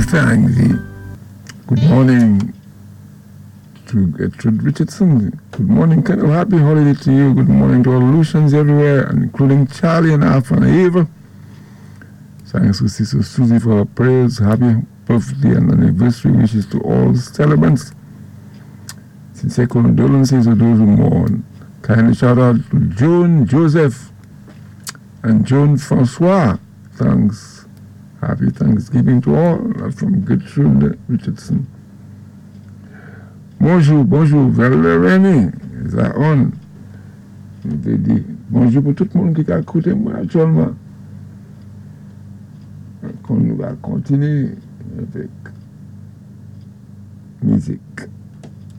thanks. Good morning to Gertrude Richardson. Good morning, Colonel. Happy holiday to you. Good morning to all Lucians everywhere, including Charlie and Alpha and Eva. Thanks to Sister Susie for her prayers. Happy birthday and anniversary wishes to all celebrants. Sincere condolences to those who mourn. Kindly shout out to Joan Joseph and Joan Francois. Thanks. Happy Thanksgiving to all from Gertrude Richardson. Bonjour, Valérie, is that on? Bonjour pour tout le monde qui a écouté moi actuellement. On va continuer avec musique.